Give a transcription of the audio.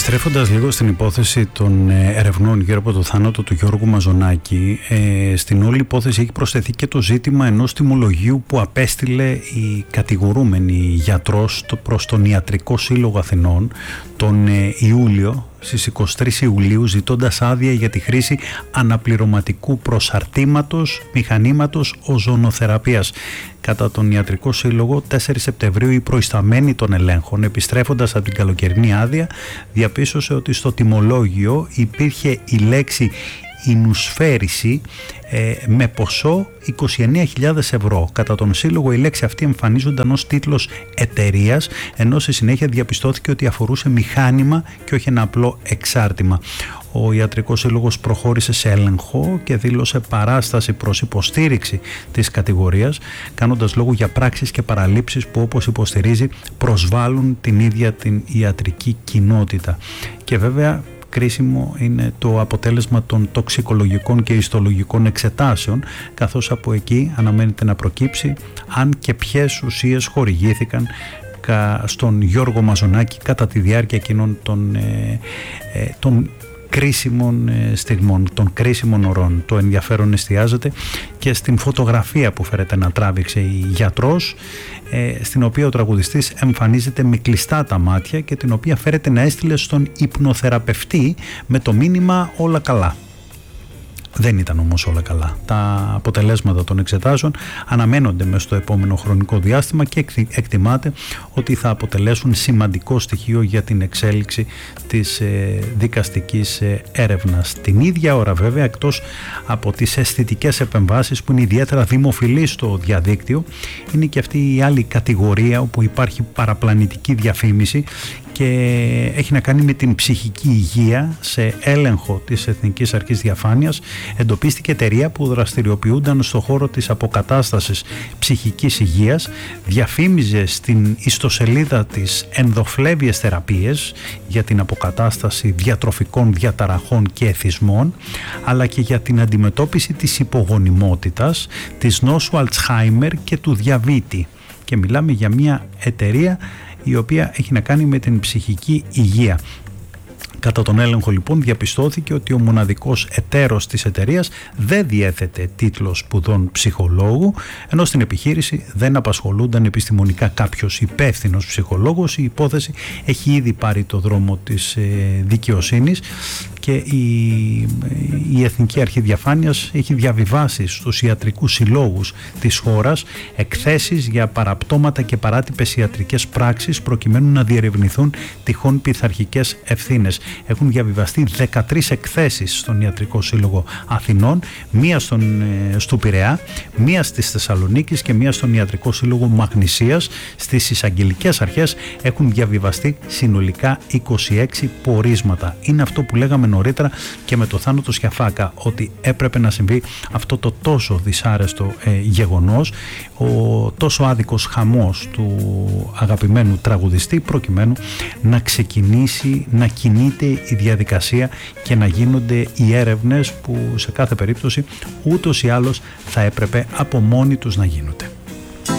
Επιστρέφοντας λίγο στην υπόθεση των ερευνών γύρω από το θάνατο του Γιώργου Μαζονάκη, στην όλη υπόθεση έχει προσθεθεί και το ζήτημα ενός τιμολογίου που απέστειλε η κατηγορούμενη γιατρός προς τον Ιατρικό Σύλλογο Αθηνών τον Ιούλιο, στις 23 Ιουλίου, ζητώντας άδεια για τη χρήση αναπληρωματικού προσαρτήματος μηχανήματος οζονοθεραπείας. Κατά τον Ιατρικό Σύλλογο, 4 Σεπτεμβρίου, η προϊσταμένη των ελέγχων, επιστρέφοντας από την καλοκαιρινή άδεια, διαπίστωσε ότι στο τιμολόγιο υπήρχε η λέξη «ινουσφαίριση» με ποσό 29.000 ευρώ. Κατά τον Σύλλογο, η λέξη αυτή εμφανίζονταν ως τίτλος εταιρείας, ενώ στη συνέχεια διαπιστώθηκε ότι αφορούσε μηχάνημα και όχι ένα απλό εξάρτημα. Ο Ιατρικός Σύλλογος προχώρησε σε έλεγχο και δήλωσε παράσταση προς υποστήριξη της κατηγορίας, κάνοντας λόγο για πράξεις και παραλήψεις που, όπως υποστηρίζει, προσβάλλουν την ίδια την ιατρική κοινότητα. Και βέβαια κρίσιμο είναι το αποτέλεσμα των τοξικολογικών και ιστολογικών εξετάσεων, καθώς από εκεί αναμένεται να προκύψει αν και ποιες ουσίες χορηγήθηκαν στον Γιώργο Μαζονάκη κατά τη διάρκεια εκείνων των κρίσιμων στιγμών, των κρίσιμων ωρών. Το ενδιαφέρον εστιάζεται και στην φωτογραφία που φέρεται να τράβηξε η γιατρός, στην οποία ο τραγουδιστής εμφανίζεται με κλειστά τα μάτια και την οποία φέρεται να έστειλε στον υπνοθεραπευτή με το μήνυμα «όλα καλά». Δεν ήταν όμως όλα καλά. Τα αποτελέσματα των εξετάσεων αναμένονται μέσα στο επόμενο χρονικό διάστημα και εκτιμάται ότι θα αποτελέσουν σημαντικό στοιχείο για την εξέλιξη της δικαστικής έρευνας. Την ίδια ώρα βέβαια, εκτός από τις αισθητικές επεμβάσεις που είναι ιδιαίτερα δημοφιλείς στο διαδίκτυο, είναι και αυτή η άλλη κατηγορία όπου υπάρχει παραπλανητική διαφήμιση και έχει να κάνει με την ψυχική υγεία. Σε έλεγχο της Εθνικής Αρχής Διαφάνειας εντοπίστηκε εταιρεία που δραστηριοποιούνταν στον χώρο της αποκατάστασης ψυχικής υγείας, διαφήμιζε στην ιστοσελίδα της ενδοφλέβιες θεραπείες για την αποκατάσταση διατροφικών διαταραχών και εθισμών, αλλά και για την αντιμετώπιση της υπογονιμότητας, της νόσου Αλτσχάιμερ και του διαβήτη. Και μιλάμε για μια εταιρεία η οποία έχει να κάνει με την ψυχική υγεία. Κατά τον έλεγχο λοιπόν διαπιστώθηκε ότι ο μοναδικός εταίρος της εταιρείας δεν διέθετε τίτλο σπουδών ψυχολόγου, ενώ στην επιχείρηση δεν απασχολούνταν επιστημονικά κάποιος υπεύθυνος ψυχολόγος. Η υπόθεση έχει ήδη πάρει το δρόμο της δικαιοσύνης και η Εθνική Αρχή Διαφάνειας έχει διαβιβάσει στους ιατρικούς συλλόγους της χώρας εκθέσεις για παραπτώματα και παράτυπες ιατρικές πράξεις προκειμένου να διερευνηθούν τυχόν πειθαρχικές ευθύνες. Έχουν διαβιβαστεί 13 εκθέσεις στον Ιατρικό Σύλλογο Αθηνών, μία στο Πειραιά, μία στις Θεσσαλονίκης και μία στον Ιατρικό Σύλλογο Μαγνησίας. Στις εισαγγελικές αρχές έχουν διαβιβαστεί συνολικά 26 πορίσματα. Είναι αυτό που λέγαμε νωρίτερα και με το θάνατο Σιαφάκα, ότι έπρεπε να συμβεί αυτό το τόσο δυσάρεστο γεγονός, ο τόσο άδικος χαμός του αγαπημένου τραγουδιστή, προκειμένου να ξεκινήσει να κινείται η διαδικασία και να γίνονται οι έρευνες που σε κάθε περίπτωση ούτως ή άλλως θα έπρεπε από μόνοι τους να γίνονται.